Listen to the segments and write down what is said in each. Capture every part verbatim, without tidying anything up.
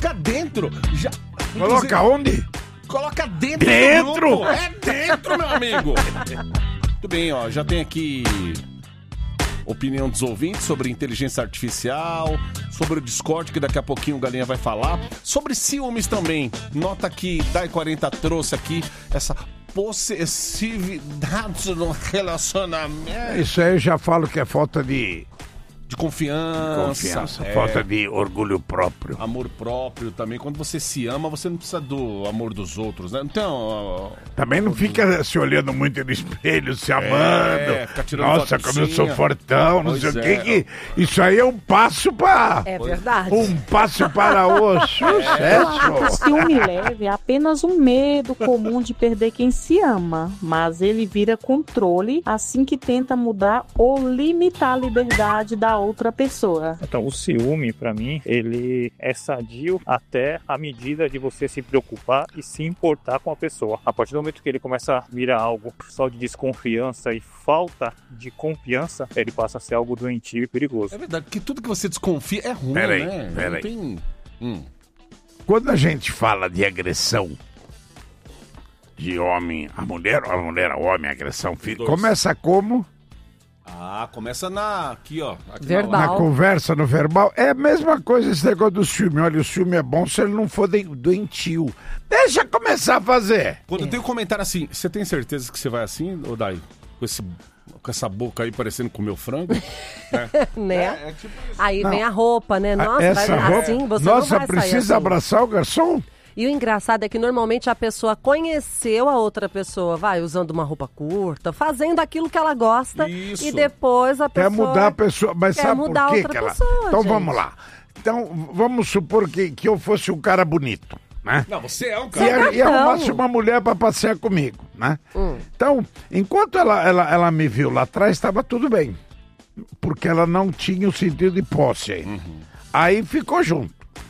coloca dentro. Já, Coloca onde? Coloca dentro, dentro do grupo. É dentro, meu amigo. Muito bem, ó. Já tem aqui opinião dos ouvintes sobre inteligência artificial, sobre o Discord, que daqui a pouquinho o Galinha vai falar, sobre ciúmes também. Nota que Dai quarenta trouxe aqui essa possessividade no relacionamento. Isso aí eu já falo que é falta de... De confiança. Confiança, é. falta de orgulho próprio. Amor próprio também. Quando você se ama, você não precisa do amor dos outros, né? Então... Também não fica se olhando muito no espelho, se amando. É, fica tirando Nossa, fotinha. como eu sou fortão, não Pois sei o é. que, que... Isso aí é um passo para... É verdade. Um passo para o sucesso. O ciúme leve é apenas um medo comum de perder quem se ama, mas ele vira controle assim que tenta mudar ou limitar a liberdade da outra pessoa. Então, o ciúme, pra mim, ele é sadio até a medida de você se preocupar e se importar com a pessoa. A partir do momento que ele começa a virar algo só de desconfiança e falta de confiança, ele passa a ser algo doentio e perigoso. É verdade, porque tudo que você desconfia é ruim, Peraí, né? peraí. Não tem... Hum. Quando a gente fala de agressão de homem a mulher, ou a mulher a homem, agressão física, começa como? Ah, começa na... Aqui, ó. Aqui Verbal. Na conversa, no verbal. É a mesma coisa esse negócio do ciúme. Olha, o ciúme é bom se ele não for de- doentio. Deixa começar a fazer. Quando tem um comentário assim, você tem certeza que você vai assim, ô Dai? Com, esse, com essa boca aí parecendo com o meu frango? Né? É, é tipo isso. Aí Não. vem a roupa, né? Nossa, Essa vai, roupa... assim, você Nossa, não vai sair precisa assim. abraçar o garçom? E o engraçado é que normalmente a pessoa conheceu a outra pessoa, vai, usando uma roupa curta, fazendo aquilo que ela gosta. Isso. E depois a Quer pessoa... mudar a pessoa, mas quer sabe por mudar quê outra que ela... pessoa, Então gente. vamos lá. Então, vamos supor que, que eu fosse um cara bonito, né? Não, você é um E, cara... e arrumasse uma mulher para passear comigo, né? Hum. Então, enquanto ela, ela, ela me viu lá atrás, estava tudo bem. Porque ela não tinha o sentido de posse aí. Uhum. Aí ficou junto.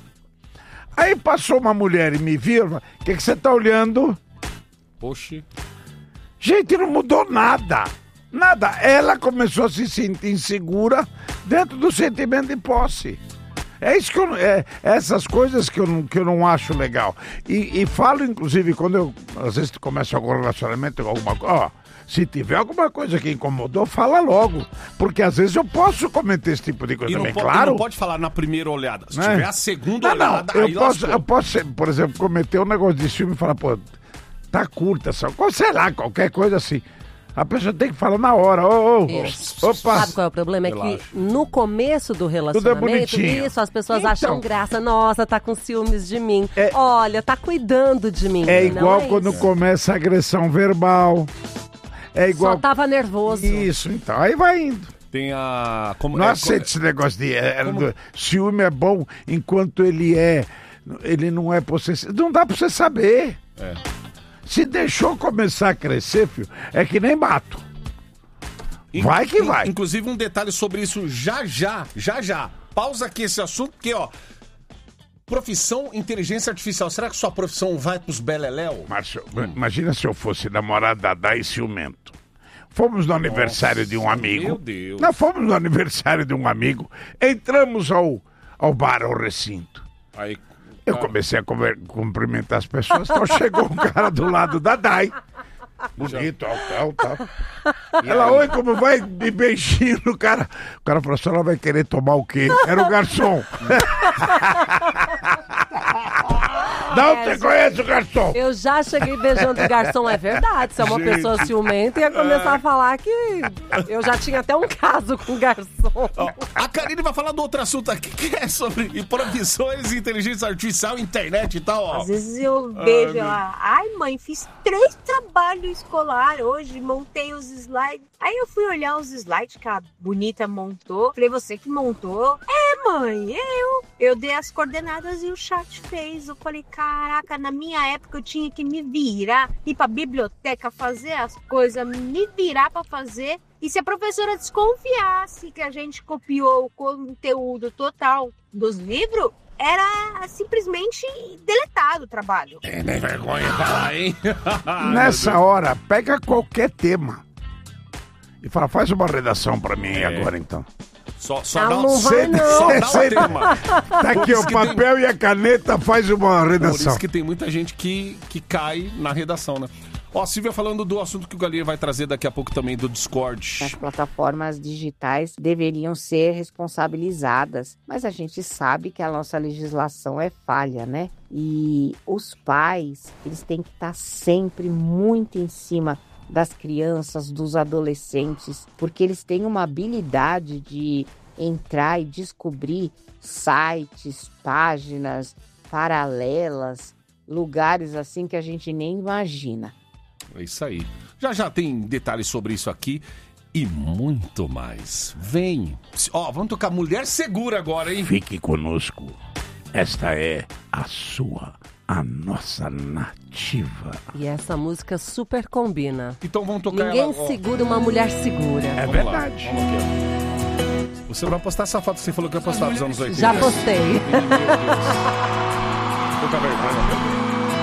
Aí passou uma mulher e me viu, o que que você tá olhando? Oxi. Gente, não mudou nada. Nada. Ela começou a se sentir insegura dentro do sentimento de posse. É isso que eu, é, essas coisas que eu não, que eu não acho legal. E, e falo, inclusive, quando eu, às vezes, começo algum relacionamento com alguma coisa, ó, se tiver alguma coisa que incomodou, fala logo. Porque às vezes eu posso cometer esse tipo de coisa E não, também, pode, claro. não pode falar na primeira olhada. Se Né? tiver a segunda Não, não, olhada, eu aí posso, lascou. eu posso, por exemplo, cometer um negócio de filme e falar, pô, tá curta essa, sei lá, qualquer coisa assim. A pessoa tem que falar na hora, ô, ô, Isso. opa. Sabe qual é o problema? É Relaxa. que no começo do relacionamento, bonitinho. isso, as pessoas Então. acham graça. Nossa, tá com ciúmes de mim. É- Olha, tá cuidando de mim. É Não igual é quando isso. começa a agressão verbal. É igual... Só tava nervoso. Isso, então, aí vai indo. Tem a... Como, Não é, aceita esse negócio de... É, é, do- ciúme é bom enquanto ele é... Ele não é possessivo. Não dá pra você saber. É. Se deixou começar a crescer, filho, é que nem mato. Vai que In- vai. Inclusive um detalhe sobre isso já já, já já. Pausa aqui esse assunto, porque ó, profissão inteligência artificial. Será que sua profissão vai pros beleléu? Márcio, imagina se eu fosse namorado da Dai ciumento. Fomos no aniversário de um amigo. meu Deus. Nós fomos no aniversário de um amigo. Entramos ao, ao bar, ao recinto. Aí, Eu comecei a conver- cumprimentar as pessoas. Então chegou um cara do lado da Dai. Bonito, tal, tal, tal. Ela, oi, como vai? De beijinho no cara. O cara falou, a senhora vai querer tomar o quê? Era o garçom. Não, você conhece o garçom? Eu já cheguei beijando o garçom, é verdade. Se é uma Gente. pessoa ciumenta, ia começar a falar que eu já tinha até um caso com o garçom. ó, a Karine vai falar do outro assunto aqui, que é sobre profissões, inteligência artificial, internet e tal, ó. Às vezes eu vejo ela, ai mãe, fiz três trabalhos escolar hoje, montei os slides. Aí eu fui olhar os slides que a bonita montou. Falei, você que montou? É, mãe, eu. Eu dei as coordenadas e o chat fez. Eu falei, caraca, na minha época eu tinha que me virar, ir pra biblioteca, fazer as coisas, me virar pra fazer. E se a professora desconfiasse que a gente copiou o conteúdo total dos livros, era simplesmente deletado o trabalho. É, nem vergonha falar, hein? Nessa hora, pega qualquer tema e fala, faz uma redação pra mim É. agora então. Só, só Não, dá, não vai, não. Só dá o Cê- tema. Tá aqui, Por ó, isso que papel e a caneta faz uma Por redação. isso que tem muita gente que, que cai na redação, né? Ó, Silvia, falando do assunto que o Galinha vai trazer daqui a pouco também, do Discord. As plataformas digitais deveriam ser responsabilizadas, mas a gente sabe que a nossa legislação é falha, né? E os pais, eles têm que estar sempre muito em cima das crianças, dos adolescentes, porque eles têm uma habilidade de entrar e descobrir sites, páginas paralelas, lugares assim que a gente nem imagina. É isso aí. Já já tem detalhes sobre isso aqui e muito mais. Vem. Ó, vamos tocar Mulher Segura agora, hein? Fique conosco. Esta é a sua, a nossa nativa. E essa música super combina. Então vamos tocar Ninguém ela. ó. segura uma mulher segura. É Vamos lá. verdade. Vamos aqui, ó. Você vai postar essa foto que você falou que ia postar dos anos oitenta. Já postei. Pouca vergonha.